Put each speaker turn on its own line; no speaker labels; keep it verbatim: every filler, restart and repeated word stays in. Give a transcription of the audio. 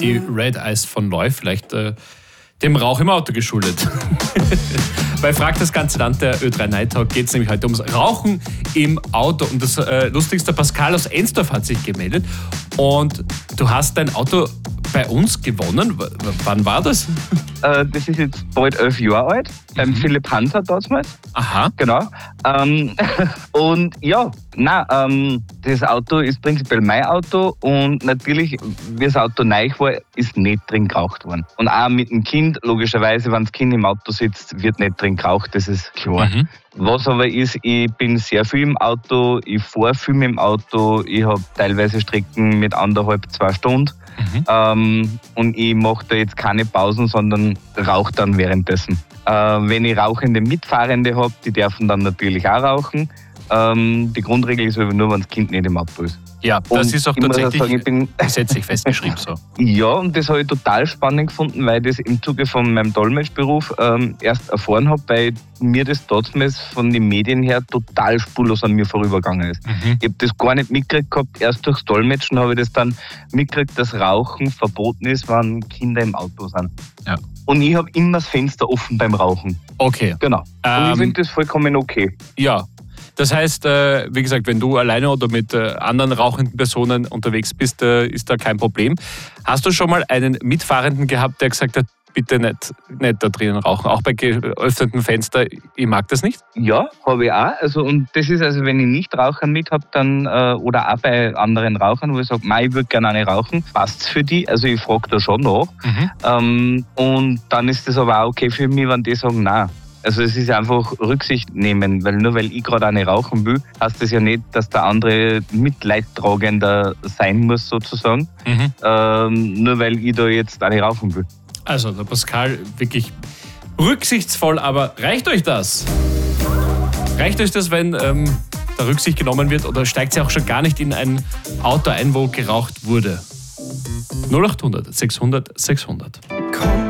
die Red Eyes von Neu, vielleicht äh, dem Rauch im Auto geschuldet. Bei Frag das ganze Land, der Ö drei Night Talk, geht es nämlich heute ums Rauchen im Auto. Und das äh, Lustigste, Pascal aus Ensdorf hat sich gemeldet. Und du hast dein Auto bei uns gewonnen. W- w- wann war das?
Äh, das ist jetzt bald elf Jahre alt, beim
Mhm.
Philipp Hanser damals.
Aha.
Genau. Ähm, und ja, nein, ähm, das Auto ist prinzipiell mein Auto und natürlich, wie das Auto neu war, ist nicht drin geraucht worden. Und auch mit dem Kind, logischerweise, wenn das Kind im Auto sitzt, wird nicht drin geraucht, das ist klar.
Mhm.
Was aber ist, ich bin sehr viel im Auto, ich fahre viel mit dem Auto, ich habe teilweise Strecken mit anderthalb, zwei Stunden.
Mhm.
Ähm, und ich mache da jetzt keine Pausen, sondern rauche dann währenddessen. Äh, wenn ich rauchende Mitfahrende habe, die dürfen dann natürlich auch rauchen. Ähm, die Grundregel ist aber nur, wenn das Kind nicht im Auto ist.
Ja, das
Und
ist auch
ich muss
tatsächlich
sagen, ich bin
gesetzlich festgeschrieben so.
Ja, und das habe ich total spannend gefunden, weil ich das im Zuge von meinem Dolmetschberuf ähm, erst erfahren habe, weil mir das damals von den Medien her total spurlos an mir vorübergegangen ist.
Mhm.
Ich habe das gar nicht mitgekriegt gehabt. Erst durchs Dolmetschen habe ich das dann mitgekriegt, dass Rauchen verboten ist, wenn Kinder im Auto sind.
Ja.
Und ich habe immer das Fenster offen beim Rauchen.
Okay.
Genau. Und
Ähm,
ich finde das vollkommen okay.
Ja, das heißt, äh, wie gesagt, wenn du alleine oder mit äh, anderen rauchenden Personen unterwegs bist, äh, ist da kein Problem. Hast du schon mal einen Mitfahrenden gehabt, der gesagt hat, bitte nicht, nicht da drinnen rauchen, auch bei geöffnetem Fenster, ich mag das nicht?
Ja, habe ich auch. Also, und das ist also, wenn ich nicht Rauchern mit habe, dann, äh, oder auch bei anderen Rauchern, wo ich sage, ich würde gerne eine rauchen, passt es für die? Also ich frage da schon nach.
Mhm.
Ähm, und dann ist das aber auch okay für mich, wenn die sagen, nein. Also es ist einfach Rücksicht nehmen, weil nur weil ich gerade eine rauchen will, heißt das ja nicht, dass der andere mitleidtragender sein muss sozusagen,
Mhm.
ähm, nur weil ich da jetzt eine rauchen will.
Also der Pascal wirklich rücksichtsvoll, aber reicht euch das? Reicht euch das, wenn ähm, da Rücksicht genommen wird oder steigt sie auch schon gar nicht in ein Auto ein, wo geraucht wurde? null acht hundert sechshundert sechshundert.
Komm